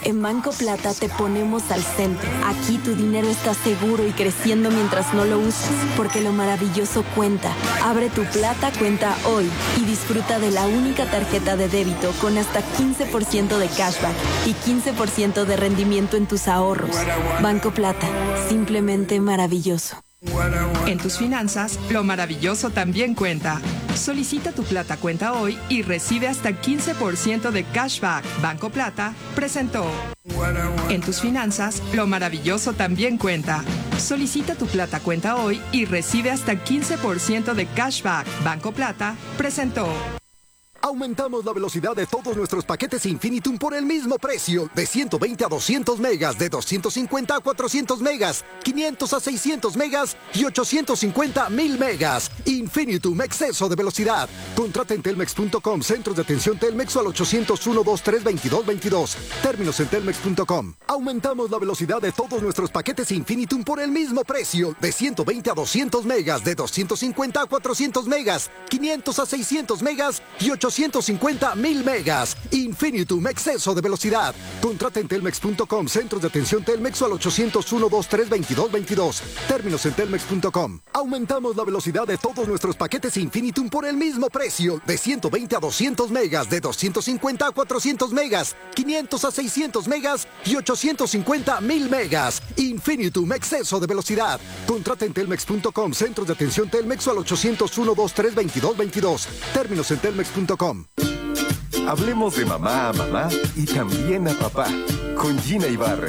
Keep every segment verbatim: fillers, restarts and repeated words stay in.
En Banco Plata te ponemos al centro. Aquí tu dinero está seguro y creciendo mientras no lo usas, porque lo maravilloso cuenta. Abre tu Plata cuenta hoy y disfruta de la única tarjeta de débito con hasta quince por ciento de cashback y quince por ciento de rendimiento en tus ahorros. Banco Plata, simplemente maravilloso. En tus finanzas, lo maravilloso también cuenta. Solicita tu Plata cuenta hoy y recibe hasta quince por ciento de cashback. Banco Plata presentó. En tus finanzas, lo maravilloso también cuenta. Solicita tu Plata cuenta hoy y recibe hasta quince por ciento de cashback. Banco Plata presentó. Aumentamos la velocidad de todos nuestros paquetes Infinitum por el mismo precio. De ciento veinte a doscientos megas, de doscientos cincuenta a cuatrocientos megas, quinientos a seiscientos megas y ochocientos cincuenta a mil megas. Infinitum, exceso de velocidad. Contrata en telmex punto com, centros de atención Telmex o al ochocientos uno, veintitrés, veintidós, veintidós. Términos en telmex punto com. Aumentamos la velocidad de todos nuestros paquetes Infinitum por el mismo precio. De ciento veinte a doscientos megas, de doscientos cincuenta a cuatrocientos megas, quinientos a seiscientos megas y ochocientos cincuenta mil megas. Infinitum, exceso de velocidad. Contrata en telmex punto com, centros de atención Telmex o al ochocientos uno, veintitrés, veintidós, veintidós. Términos en telmex punto com. Aumentamos la velocidad de todos nuestros paquetes Infinitum por el mismo precio. De ciento veinte a doscientos megas, de doscientos cincuenta a cuatrocientos megas, quinientos a seiscientos megas y ochocientos cincuenta mil megas. Infinitum, exceso de velocidad. Contrata en telmex punto com, centros de atención Telmex o al ochocientos uno, veintitrés, veintidós, veintidós. Términos en telmex punto com. Hablemos de mamá a mamá y también a papá, con Gina Ibarra.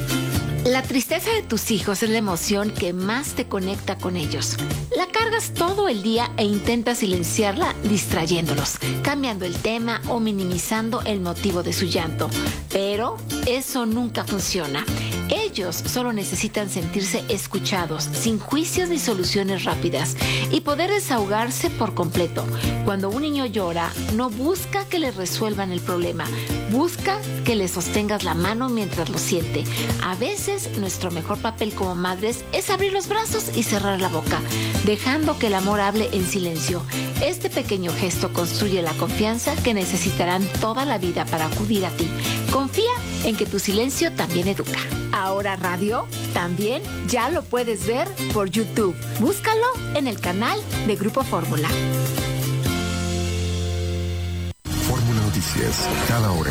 La tristeza de tus hijos es la emoción que más te conecta con ellos. La cargas todo el día e intentas silenciarla distrayéndolos, cambiando el tema o minimizando el motivo de su llanto. Pero eso nunca funciona. Ellos solo necesitan sentirse escuchados, sin juicios ni soluciones rápidas, y poder desahogarse por completo. Cuando un niño llora, no busca que le resuelvan el problema, busca que le sostengas la mano mientras lo siente. A veces, nuestro mejor papel como madres es abrir los brazos y cerrar la boca, dejando que el amor hable en silencio. Este pequeño gesto construye la confianza que necesitarán toda la vida para acudir a ti. Confía en que tu silencio también educa. Ahora Radio también ya lo puedes ver por YouTube. Búscalo en el canal de Grupo Fórmula. Fórmula Noticias, cada hora.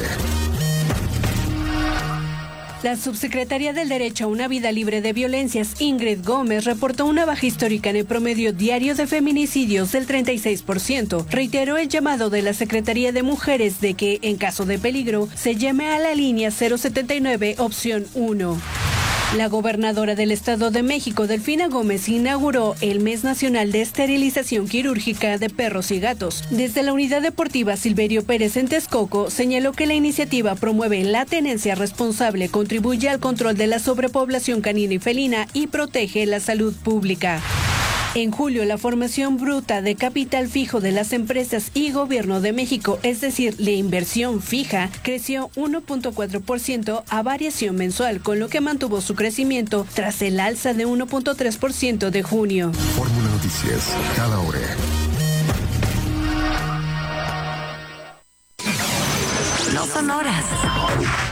La subsecretaria del Derecho a una Vida Libre de Violencias, Ingrid Gómez, reportó una baja histórica en el promedio diario de feminicidios del treinta y seis por ciento. Reiteró el llamado de la Secretaría de Mujeres de que, en caso de peligro, se llame a la línea cero setenta y nueve, opción uno. La gobernadora del Estado de México, Delfina Gómez, inauguró el Mes Nacional de Esterilización Quirúrgica de Perros y Gatos. Desde la Unidad Deportiva Silverio Pérez en Texcoco, señaló que la iniciativa promueve la tenencia responsable, contribuye al control de la sobrepoblación canina y felina y protege la salud pública. En julio, la formación bruta de capital fijo de las empresas y gobierno de México, es decir, la inversión fija, creció uno punto cuatro por ciento a variación mensual, con lo que mantuvo su crecimiento tras el alza de uno punto tres por ciento de junio. Fórmula Noticias, cada hora.